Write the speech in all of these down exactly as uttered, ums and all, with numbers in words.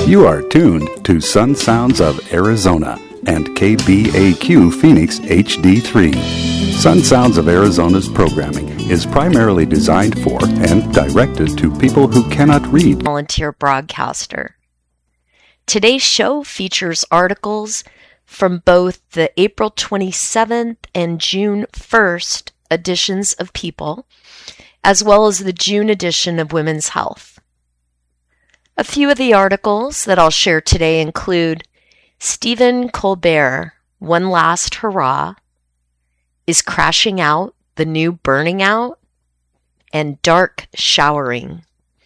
You are tuned to Sun Sounds of Arizona and K B A Q Phoenix H D three. Sun Sounds of Arizona's programming is primarily designed for and directed to people who cannot read. Volunteer broadcaster. Today's show features articles from both the April twenty-seventh and June first editions of People, as well as the June edition of Women's Health. A few of the articles that I'll share today include Stephen Colbert, One Last Hurrah, Is Crashing Out the New Burning Out, and Dark Showering.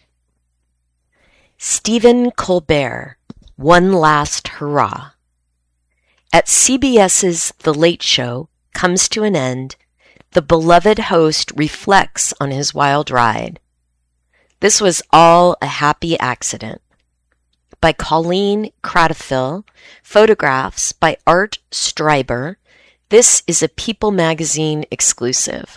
Stephen Colbert, One Last Hurrah. At CBS's The Late Show comes to an end, the beloved host reflects on his wild ride. This was all a happy accident. By Colleen Cradfield, photographs by Art Streiber. This is a People magazine exclusive.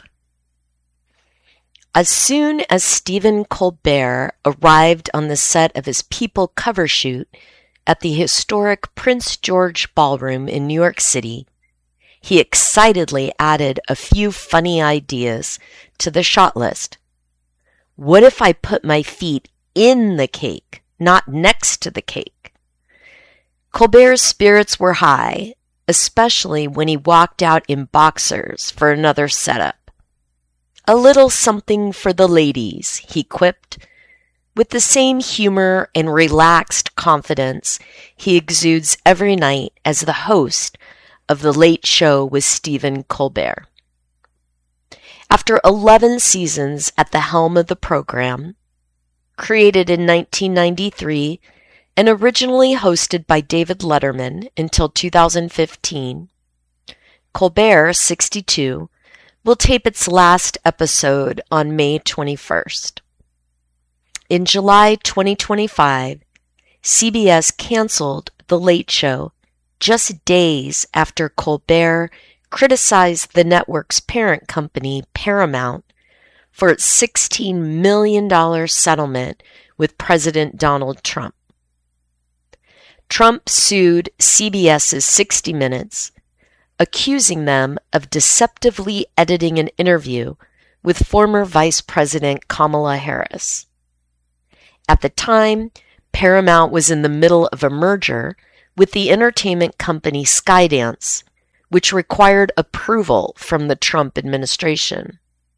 As soon as Stephen Colbert arrived on the set of his People cover shoot at the historic Prince George Ballroom in New York City, he excitedly added a few funny ideas to the shot list. What if I put my feet in the cake, not next to the cake? Colbert's spirits were high, especially when he walked out in boxers for another setup. A little something for the ladies, he quipped, with the same humor and relaxed confidence he exudes every night as the host of The Late Show with Stephen Colbert. After eleven seasons at the helm of the program, created in nineteen ninety-three and originally hosted by David Letterman until two thousand fifteen, Colbert, sixty-two, will tape its last episode on May twenty-first. In July twenty twenty-five, C B S canceled The Late Show just days after Colbert criticized the network's parent company, Paramount, for its sixteen million dollars settlement with President Donald Trump. Trump sued CBS's sixty minutes, accusing them of deceptively editing an interview with former Vice President Kamala Harris. At the time, Paramount was in the middle of a merger with the entertainment company Skydance, which required approval from the Trump administration.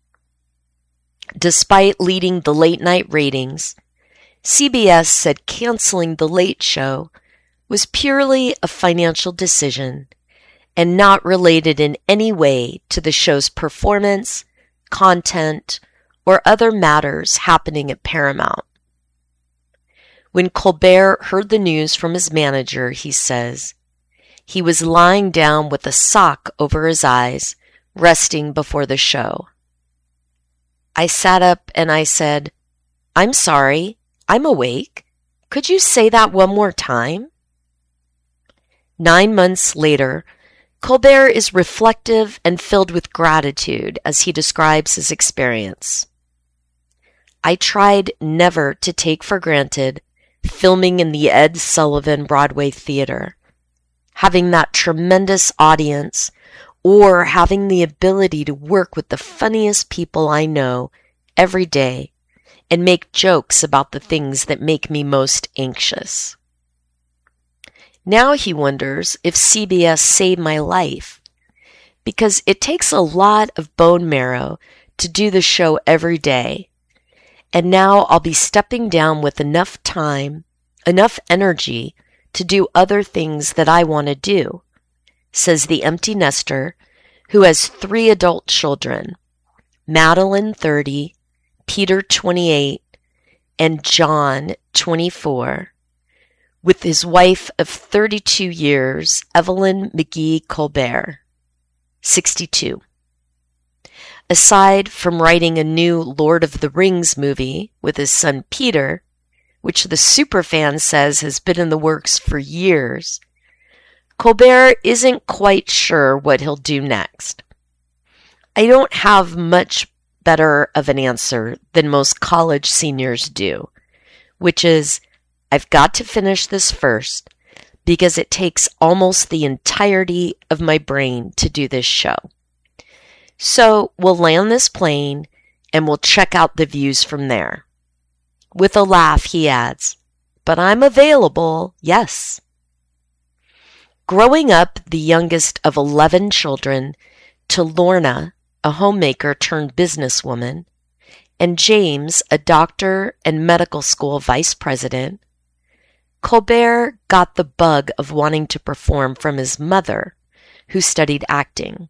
Despite leading the late-night ratings, C B S said canceling The Late Show was purely a financial decision and not related in any way to the show's performance, content, or other matters happening at Paramount. When Colbert heard the news from his manager, he says, he was lying down with a sock over his eyes, resting before the show. I sat up and I said, I'm sorry, I'm awake. Could you say that one more time? Nine months later, Colbert is reflective and filled with gratitude as he describes his experience. I tried never to take for granted filming in the Ed Sullivan Broadway Theater, having that tremendous audience, or having the ability to work with the funniest people I know every day and make jokes about the things that make me most anxious. Now he wonders if C B S saved my life, because it takes a lot of bone marrow to do the show every day, and now I'll be stepping down with enough time, enough energy to do other things that I want to do, says the empty nester who has three adult children, Madeline, thirty, Peter, twenty-eight, and John, twenty-four, with his wife of thirty-two years, Evelyn McGee Colbert, sixty-two. Aside from writing a new Lord of the Rings movie with his son Peter, which the superfan says has been in the works for years, Colbert isn't quite sure what he'll do next. I don't have much better of an answer than most college seniors do, which is, I've got to finish this first because it takes almost the entirety of my brain to do this show. So we'll land this plane and we'll check out the views from there. With a laugh, he adds, but I'm available, yes. Growing up the youngest of eleven children to Lorna, a homemaker turned businesswoman, and James, a doctor and medical school vice president, Colbert got the bug of wanting to perform from his mother, who studied acting.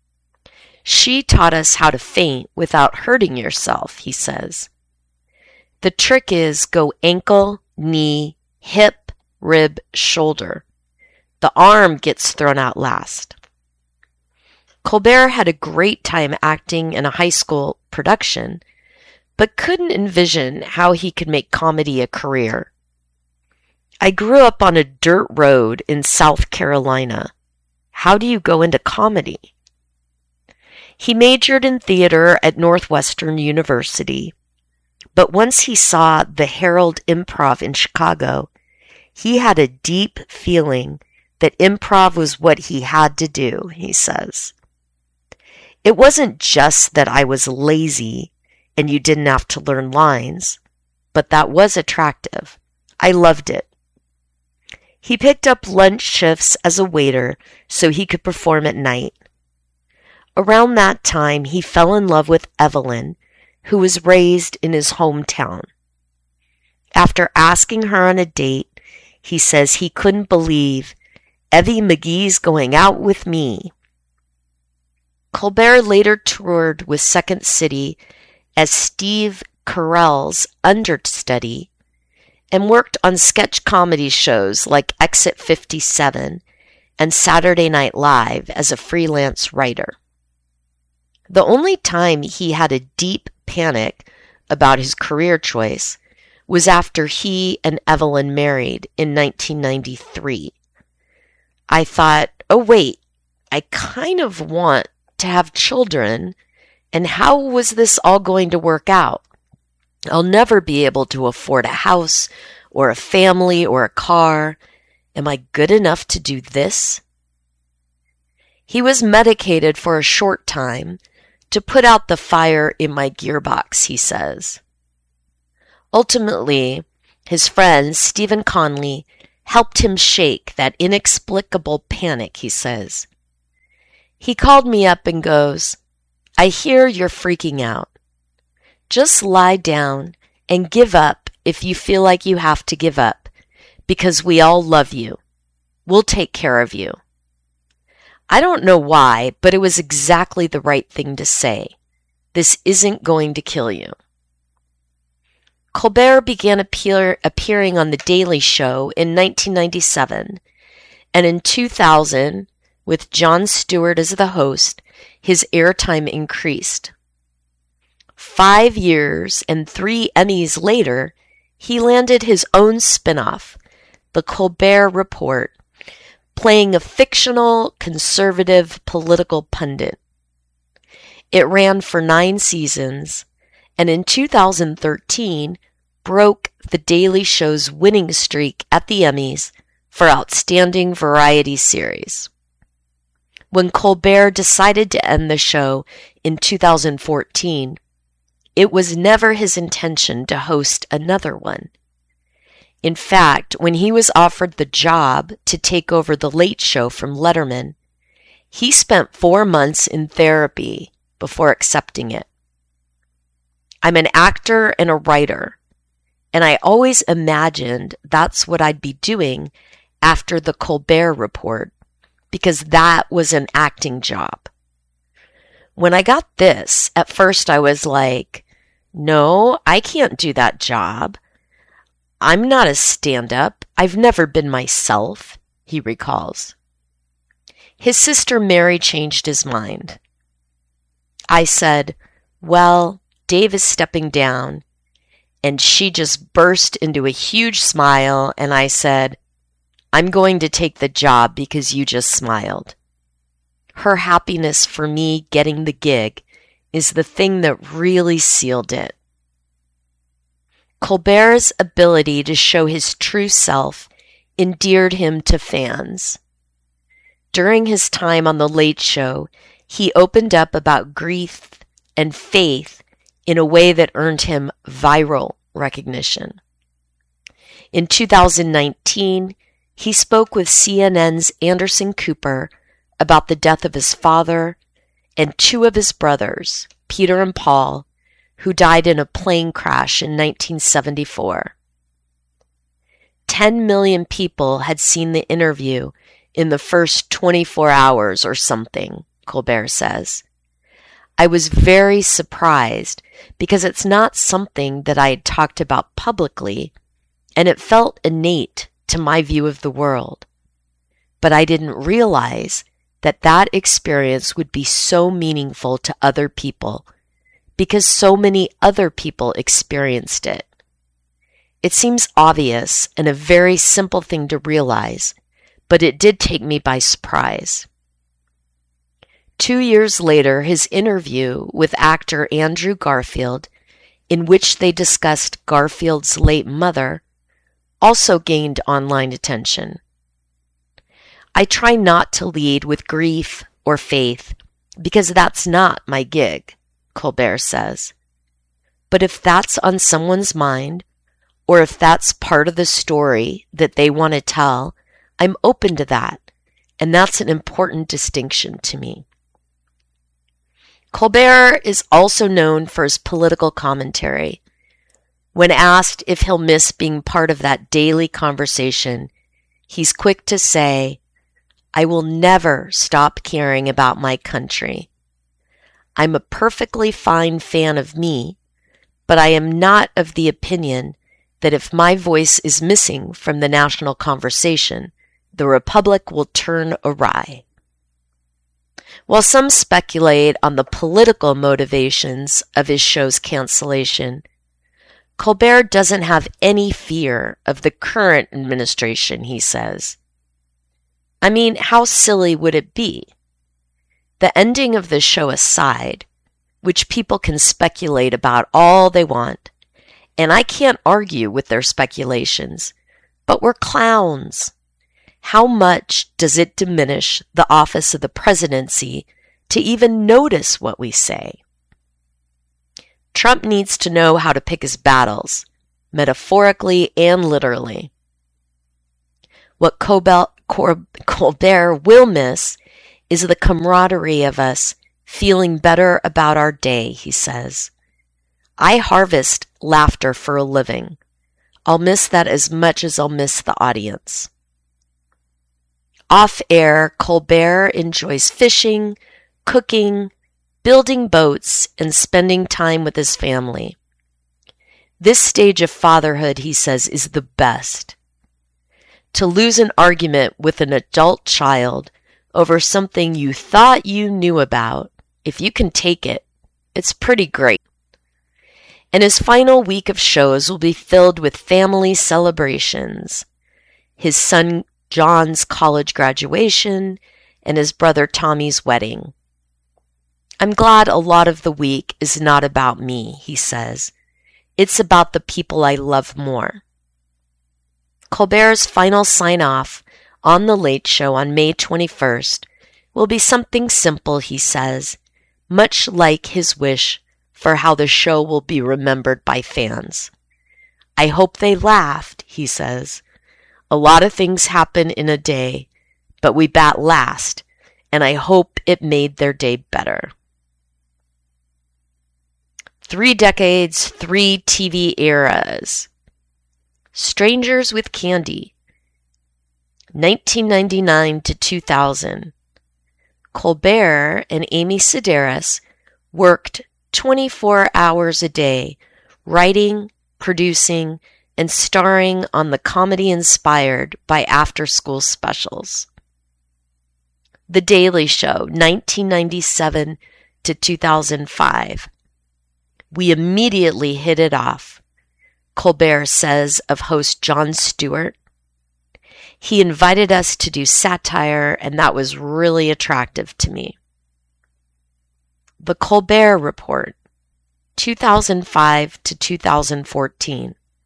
She taught us how to faint without hurting yourself, he says. The trick is go ankle, knee, hip, rib, shoulder. The arm gets thrown out last. Colbert had a great time acting in a high school production, but couldn't envision how he could make comedy a career. I grew up on a dirt road in South Carolina. How do you go into comedy? He majored in theater at Northwestern University, but once he saw the Herald Improv in Chicago, he had a deep feeling that improv was what he had to do, he says. It wasn't just that I was lazy and you didn't have to learn lines, but that was attractive. I loved it. He picked up lunch shifts as a waiter so he could perform at night. Around that time, he fell in love with Evelyn, who was raised in his hometown. After asking her on a date, he says he couldn't believe Evie McGee's going out with me. Colbert later toured with Second City as Steve Carell's understudy and worked on sketch comedy shows like Exit fifty-seven and Saturday Night Live as a freelance writer. The only time he had a deep panic about his career choice was after he and Evelyn married in nineteen ninety-three. I thought, oh wait, I kind of want to have children, and how was this all going to work out? I'll never be able to afford a house or a family or a car. Am I good enough to do this? He was medicated for a short time to put out the fire in my gearbox, he says. Ultimately, his friend Stephen Conley helped him shake that inexplicable panic, he says. He called me up and goes, I hear you're freaking out. Just lie down and give up if you feel like you have to give up, because we all love you. We'll take care of you. I don't know why, but it was exactly the right thing to say. This isn't going to kill you. Colbert began appear, appearing on The Daily Show in nineteen ninety-seven, and in two thousand, with Jon Stewart as the host, his airtime increased. Five years and three Emmys later, he landed his own spin-off, The Colbert Report, playing a fictional, conservative political pundit. It ran for nine seasons, and in two thousand thirteen broke The Daily Show's winning streak at the Emmys for Outstanding Variety Series. When Colbert decided to end the show in two thousand fourteen, it was never his intention to host another one. In fact, when he was offered the job to take over The Late Show from Letterman, he spent four months in therapy before accepting it. I'm an actor and a writer, and I always imagined that's what I'd be doing after The Colbert Report, because that was an acting job. When I got this, at first I was like, no, I can't do that job. I'm not a stand-up. I've never been myself, he recalls. His sister Mary changed his mind. I said, well, Dave is stepping down, and she just burst into a huge smile, and I said, I'm going to take the job because you just smiled. Her happiness for me getting the gig is the thing that really sealed it. Colbert's ability to show his true self endeared him to fans. During his time on The Late Show, he opened up about grief and faith in a way that earned him viral recognition. In two thousand nineteen, he spoke with C N N's Anderson Cooper about the death of his father and two of his brothers, Peter and Paul, who died in a plane crash in nineteen seventy-four. Ten million people had seen the interview in the first twenty-four hours or something, Colbert says. I was very surprised because it's not something that I had talked about publicly, and it felt innate to my view of the world. But I didn't realize that that experience would be so meaningful to other people because so many other people experienced it. It seems obvious and a very simple thing to realize, but it did take me by surprise. Two years later, his interview with actor Andrew Garfield, in which they discussed Garfield's late mother, also gained online attention. I try not to lead with grief or faith because that's not my gig, Colbert says. But if that's on someone's mind, or if that's part of the story that they want to tell, I'm open to that, and that's an important distinction to me. Colbert is also known for his political commentary. When asked if he'll miss being part of that daily conversation, he's quick to say, I will never stop caring about my country. I'm a perfectly fine fan of me, but I am not of the opinion that if my voice is missing from the national conversation, the Republic will turn awry. While some speculate on the political motivations of his show's cancellation, Colbert doesn't have any fear of the current administration, he says. I mean, how silly would it be? The ending of the show aside, which people can speculate about all they want, and I can't argue with their speculations, but we're clowns. How much does it diminish the office of the presidency to even notice what we say? Trump needs to know how to pick his battles, metaphorically and literally. What Colbert, Colbert will miss is the camaraderie of us feeling better about our day, he says. I harvest laughter for a living. I'll miss that as much as I'll miss the audience. Off-air, Colbert enjoys fishing, cooking, building boats, and spending time with his family. This stage of fatherhood, he says, is the best. To lose an argument with an adult child over something you thought you knew about, if you can take it, it's pretty great. And his final week of shows will be filled with family celebrations. His son John's college graduation, and his brother Tommy's wedding. I'm glad a lot of the week is not about me, he says. It's about the people I love more. Colbert's final sign-off on The Late Show on May twenty-first will be something simple, he says, much like his wish for how the show will be remembered by fans. I hope they laughed, he says. A lot of things happen in a day, but we bat last, and I hope it made their day better. Three decades, three T V eras. Strangers with Candy, nineteen ninety-nine to two thousand. Colbert and Amy Sedaris worked twenty-four hours a day, writing, producing, and starring on the comedy inspired by after-school specials. The Daily Show, nineteen ninety-seven to two thousand five. We immediately hit it off, Colbert says of host Jon Stewart. He invited us to do satire, and that was really attractive to me. The Colbert Report, two thousand five to two thousand fourteen.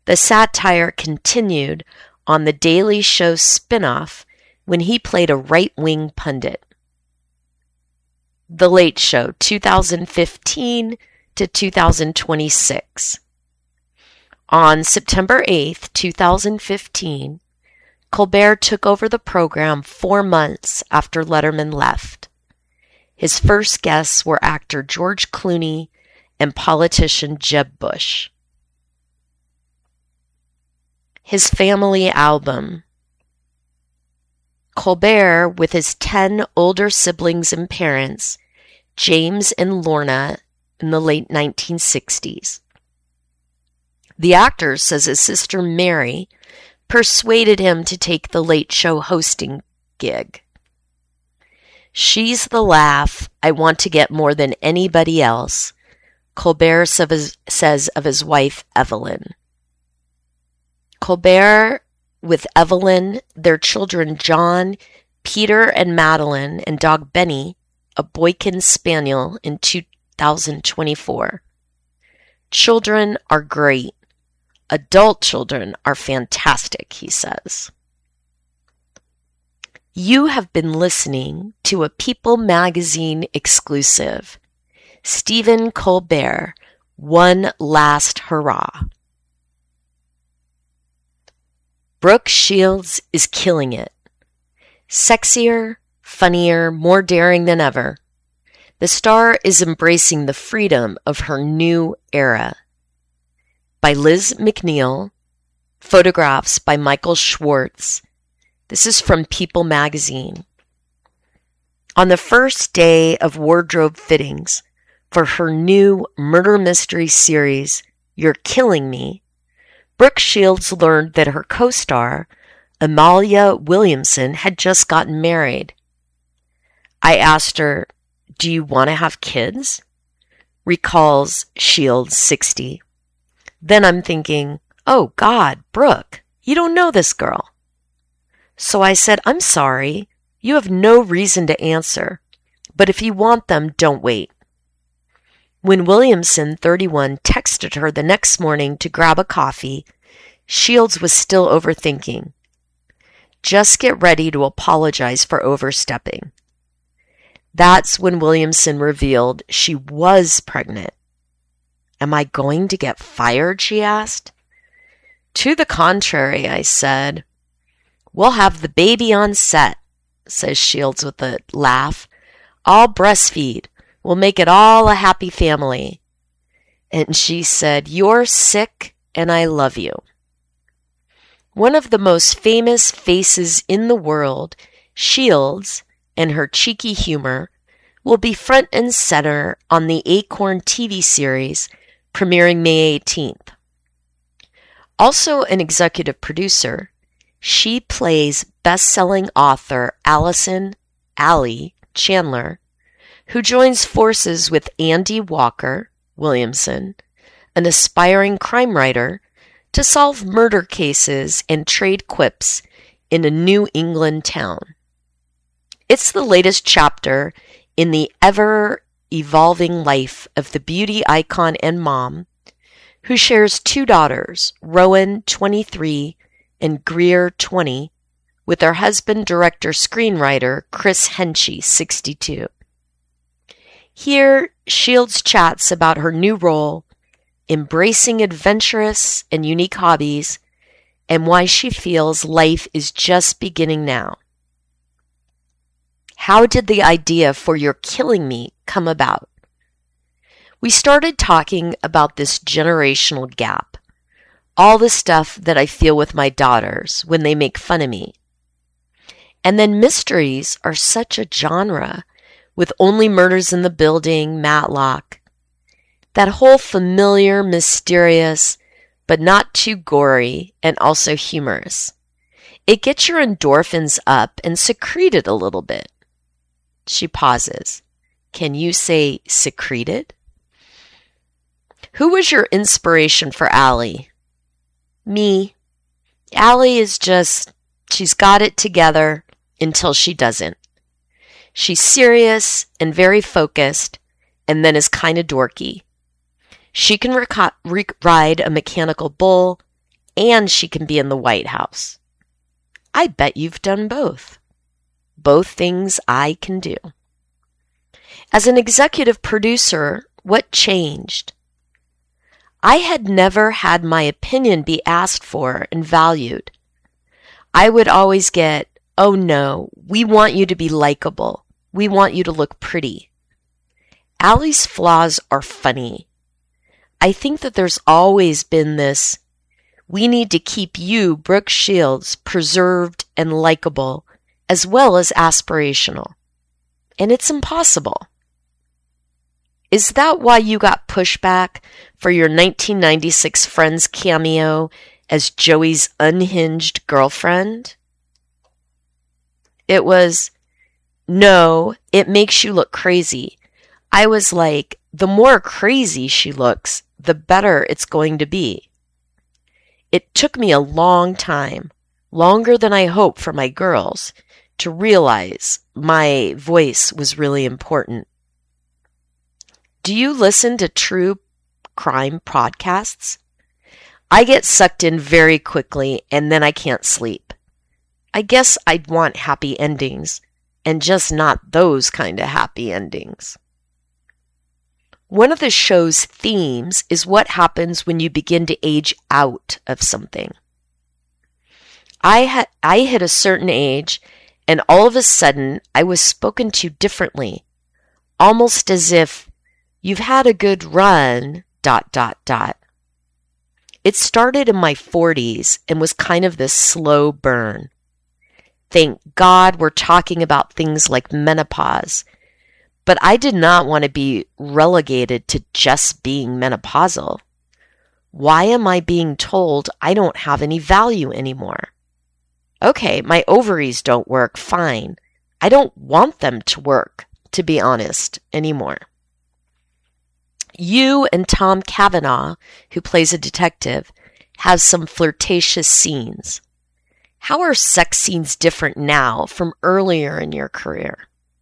The satire continued on The Daily Show spinoff when he played a right-wing pundit. The Late Show, two thousand fifteen to two thousand twenty-six. On September eighth, two thousand fifteen, Colbert took over the program four months after Letterman left. His first guests were actor George Clooney and politician Jeb Bush. His family album. Colbert, with his ten older siblings and parents, James and Lorna, in the late nineteen sixties. The actor says his sister Mary persuaded him to take the Late Show hosting gig. She's the laugh I want to get more than anybody else, Colbert says of his wife Evelyn. Colbert, with Evelyn, their children John, Peter, and Madeline, and dog Benny, a Boykin Spaniel, in two thousand twenty-four. Children are great. Adult children are fantastic, he says. You have been listening to a People Magazine exclusive. Stephen Colbert, One Last Hurrah. Brooke Shields is killing it. Sexier, funnier, more daring than ever. The star is embracing the freedom of her new era. By Liz McNeil. Photographs by Michael Schwartz. This is from People Magazine. On the first day of wardrobe fittings for her new murder mystery series, You're Killing Me, Brooke Shields learned that her co-star, Amalia Williamson, had just gotten married. I asked her, "Do you want to have kids?" Recalls Shields, sixty. Then I'm thinking, oh God, Brooke, you don't know this girl. So I said, I'm sorry, you have no reason to answer, but if you want them, don't wait. When Williamson, thirty-one, texted her the next morning to grab a coffee, Shields was still overthinking. Just get ready to apologize for overstepping. That's when Williamson revealed she was pregnant. Am I going to get fired, she asked. To the contrary, I said. We'll have the baby on set, says Shields with a laugh. I'll breastfeed. We'll make it all a happy family. And she said, you're sick and I love you. One of the most famous faces in the world, Shields, and her cheeky humor, will be front and center on the Acorn T V series premiering May eighteenth. Also an executive producer, she plays best-selling author Allison Allie Chandler, who joins forces with Andy Walker Williamson, an aspiring crime writer, to solve murder cases and trade quips in a New England town. It's the latest chapter in the ever-evolving life of the beauty icon and mom, who shares two daughters, Rowan, twenty-three, and Greer, twenty, with her husband, director-screenwriter Chris Henchy, sixty-two. Here, Shields chats about her new role, embracing adventurous and unique hobbies, and why she feels life is just beginning now. How did the idea for You're Killing Me come about? We started talking about this generational gap, all the stuff that I feel with my daughters when they make fun of me. And then mysteries are such a genre, with Only Murders in the Building, Matlock. That whole familiar, mysterious, but not too gory and also humorous. It gets your endorphins up and secreted a little bit. She pauses. Can you say secreted? Who was your inspiration for Allie? Me. Allie is just, she's got it together until she doesn't. She's serious and very focused, and then is kind of dorky. She can rec- rec- ride a mechanical bull and she can be in the White House. I bet you've done both. Both things I can do. As an executive producer, what changed? I had never had my opinion be asked for and valued. I would always get, oh no, we want you to be likable. We want you to look pretty. Allie's flaws are funny. I think that there's always been this, we need to keep you, Brooke Shields, preserved and likable, as well as aspirational. And it's impossible. Is that why you got pushback for your nineteen ninety-six Friends cameo as Joey's unhinged girlfriend? It was, no, it makes you look crazy. I was like, the more crazy she looks, the better it's going to be. It took me a long time, longer than I hoped for my girls, to realize my voice was really important. Do you listen to true crime podcasts? I get sucked in very quickly and then I can't sleep. I guess I'd want happy endings, and just not those kind of happy endings. One of the show's themes is what happens when you begin to age out of something. I had I hit a certain age, and all of a sudden I was spoken to differently, almost as if you've had a good run, dot, dot, dot. It started in my forties and was kind of this slow burn. Thank God we're talking about things like menopause, but I did not want to be relegated to just being menopausal. Why am I being told I don't have any value anymore? Okay, my ovaries don't work, fine. I don't want them to work, to be honest, anymore. You and Tom Cavanaugh, who plays a detective, have some flirtatious scenes. How are sex scenes different now from earlier in your career?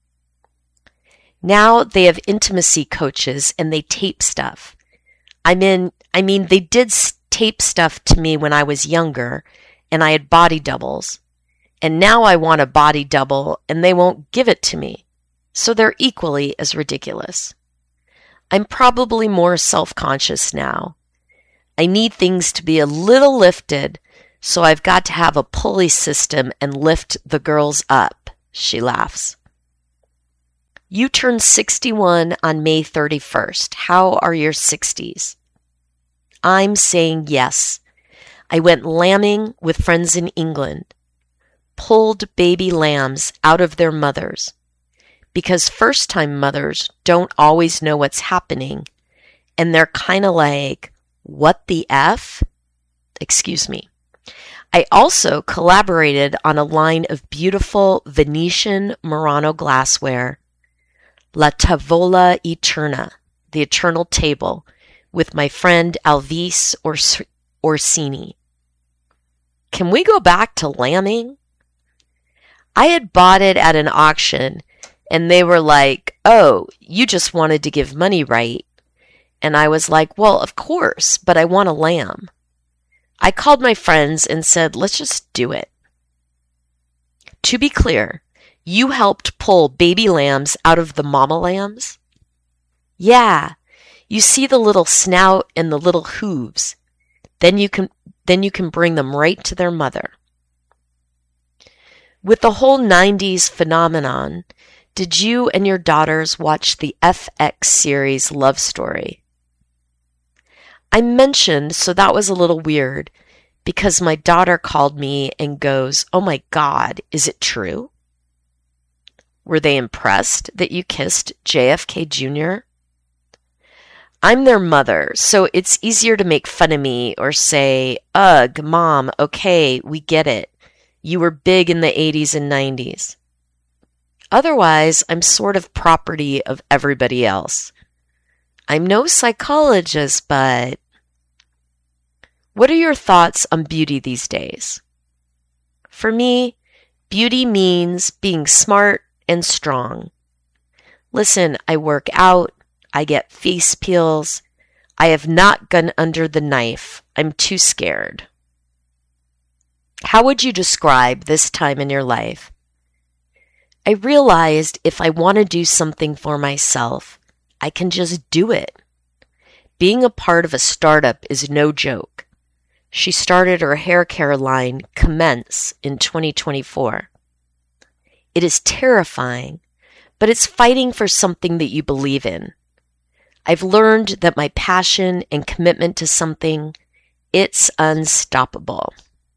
Now they have intimacy coaches and they tape stuff. I mean, I mean, they did tape stuff to me when I was younger and I had body doubles. And now I want a body double and they won't give it to me. So they're equally as ridiculous. I'm probably more self-conscious now. I need things to be a little lifted, so I've got to have a pulley system and lift the girls up, she laughs. You turned sixty-one on May thirty-first. How are your sixties? I'm saying yes. I went lambing with friends in England. Pulled baby lambs out of their mothers. Because first-time mothers don't always know what's happening, and they're kind of like, what the F? Excuse me. I also collaborated on a line of beautiful Venetian Murano glassware, La Tavola Eterna, the eternal table, with my friend Alvise Orsini. Can we go back to lambing? I had bought it at an auction, and they were like, oh, you just wanted to give money, right? And I was like, well, of course, but I want a lamb. I called my friends and said, let's just do it. To be clear, you helped pull baby lambs out of the mama lambs? Yeah, you see the little snout and the little hooves. Then you can, then you can bring them right to their mother. With the whole nineties phenomenon, did you and your daughters watch the F X series Love Story? I mentioned, so that was a little weird, because my daughter called me and goes, oh my God, is it true? Were they impressed that you kissed J F K Junior? I'm their mother, so it's easier to make fun of me or say, ugh, Mom, okay, we get it. You were big in the eighties and nineties. Otherwise, I'm sort of property of everybody else. I'm no psychologist, but... What are your thoughts on beauty these days? For me, beauty means being smart and strong. Listen, I work out, I get face peels, I have not gone under the knife. I'm too scared. How would you describe this time in your life? I realized if I want to do something for myself, I can just do it. Being a part of a startup is no joke. She started her hair care line, Commence, in twenty twenty-four. It is terrifying, but it's fighting for something that you believe in. I've learned that my passion and commitment to something, it's unstoppable.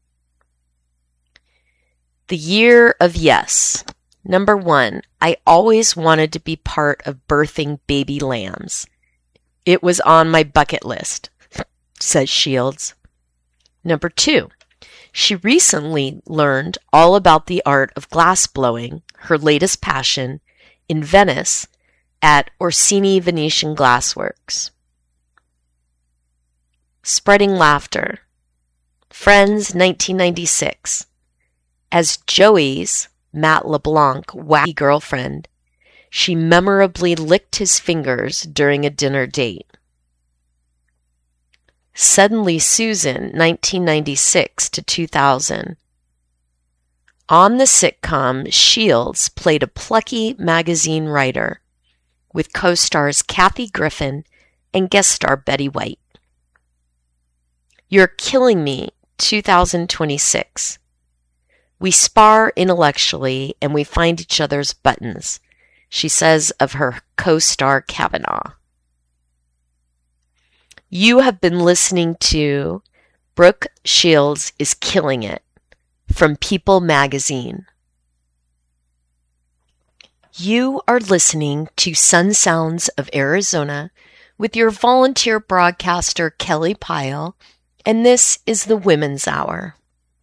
The year of yes. Number one, I always wanted to be part of birthing baby lambs. It was on my bucket list, says Shields. Number two, she recently learned all about the art of glass blowing, her latest passion, in Venice at Orsini Venetian Glassworks. Spreading laughter. Friends, nineteen ninety-six. As Joey's, Matt LeBlanc, wacky girlfriend, she memorably licked his fingers during a dinner date. Suddenly Susan, nineteen ninety-six to two thousand. On the sitcom, Shields played a plucky magazine writer with co-stars Kathy Griffin and guest star Betty White. You're Killing Me, two thousand twenty-six. We spar intellectually and we find each other's buttons, she says of her co-star Kavanaugh. You have been listening to Brooke Shields is Killing It from People Magazine. You are listening to Sun Sounds of Arizona with your volunteer broadcaster Kelly Pyle, and this is the Women's Hour.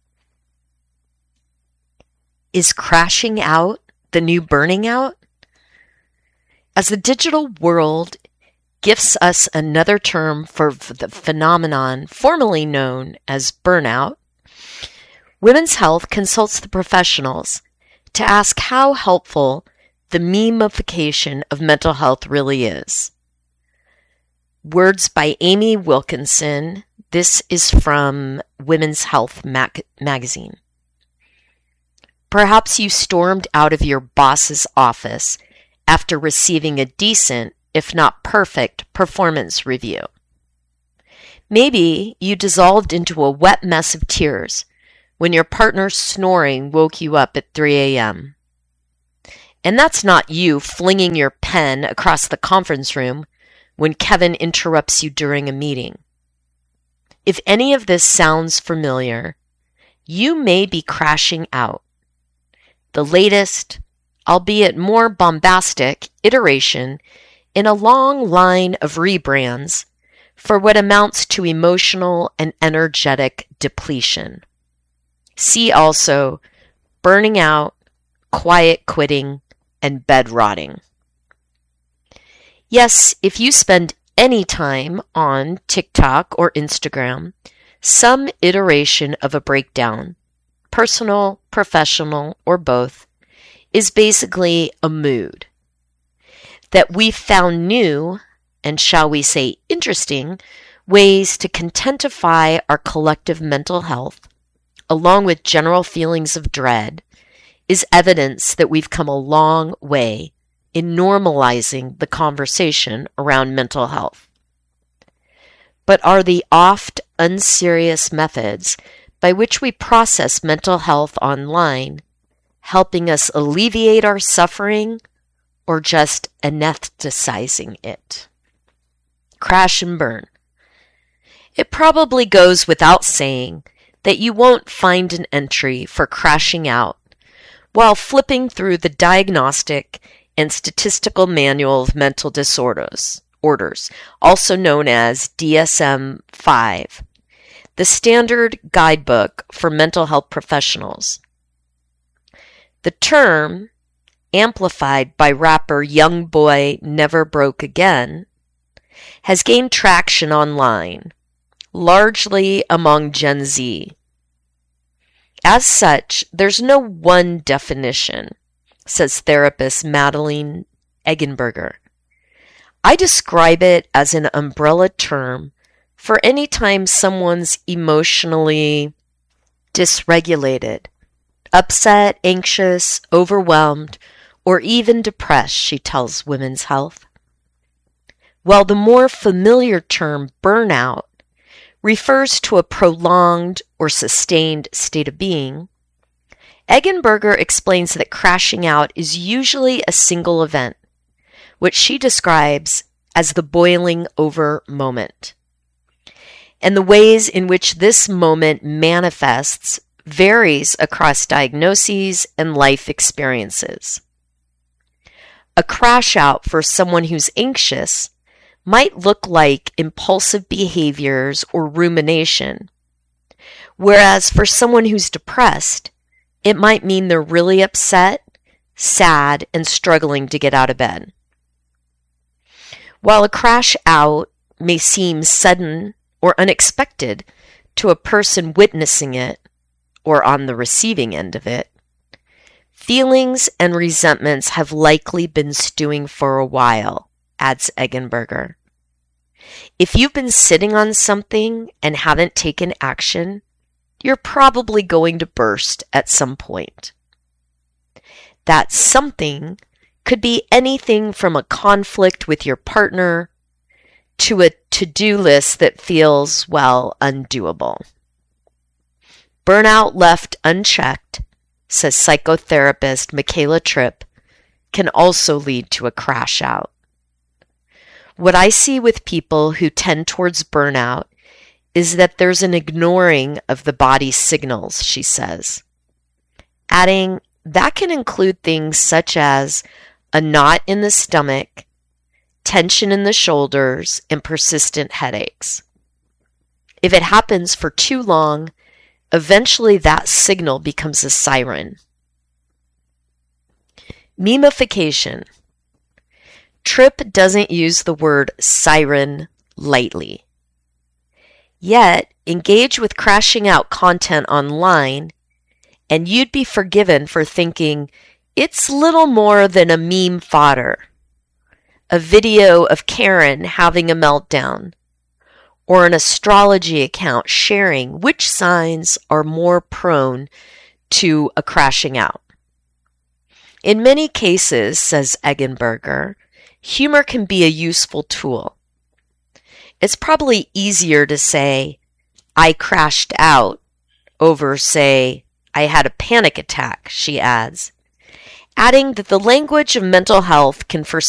Is crashing out the new burning out? As the digital world gifts us another term for the phenomenon formerly known as burnout, Women's Health consults the professionals to ask how helpful the memification of mental health really is. Words by Amy Wilkinson. This is from Women's Health mag- magazine. Perhaps you stormed out of your boss's office after receiving a decent, if not perfect, performance review. Maybe you dissolved into a wet mess of tears when your partner's snoring woke you up at three a.m. And that's not you flinging your pen across the conference room when Kevin interrupts you during a meeting. If any of this sounds familiar, you may be crashing out. The latest, albeit more bombastic, iteration in a long line of rebrands for what amounts to emotional and energetic depletion. See also burning out, quiet quitting, and bed rotting. Yes, if you spend any time on TikTok or Instagram, some iteration of a breakdown, personal, professional, or both, is basically a mood that we've found new, and shall we say interesting, ways to contentify our collective mental health, along with general feelings of dread, is evidence that we've come a long way in normalizing the conversation around mental health. But are the oft unserious methods by which we process mental health online helping us alleviate our suffering or just anesthetizing it? Crash and burn. It probably goes without saying that you won't find an entry for crashing out while flipping through the Diagnostic and Statistical Manual of Mental Disorders, orders, also known as D S M five, the standard guidebook for mental health professionals. The term, amplified by rapper Youngboy Never Broke Again, has gained traction online, largely among Gen Z. As such, there's no one definition, says therapist Madeline Eggenberger. I describe it as an umbrella term for any time someone's emotionally dysregulated, upset, anxious, overwhelmed, or even depressed, she tells Women's Health. While the more familiar term burnout refers to a prolonged or sustained state of being, Eggenberger explains that crashing out is usually a single event, which she describes as the boiling over moment. And the ways in which this moment manifests varies across diagnoses and life experiences. A crash out for someone who's anxious might look like impulsive behaviors or rumination, whereas for someone who's depressed, it might mean they're really upset, sad, and struggling to get out of bed. While a crash out may seem sudden or unexpected to a person witnessing it or on the receiving end of it, feelings and resentments have likely been stewing for a while, adds Eggenberger. If you've been sitting on something and haven't taken action, you're probably going to burst at some point. That something could be anything from a conflict with your partner to a to-do list that feels, well, undoable. Burnout left unchecked, says psychotherapist Michaela Tripp, can also lead to a crash out. What I see with people who tend towards burnout is that there's an ignoring of the body's signals, she says, adding that can include things such as a knot in the stomach, tension in the shoulders, and persistent headaches. If it happens for too long, eventually that signal becomes a siren. Memification. Tripp doesn't use the word siren lightly. Yet, engage with crashing out content online, and you'd be forgiven for thinking it's little more than a meme fodder, a video of Karen having a meltdown, or an astrology account sharing which signs are more prone to a crashing out. In many cases, says Eggenberger, humor can be a useful tool. It's probably easier to say, I crashed out, over, say, I had a panic attack, she adds, adding that the language of mental health can for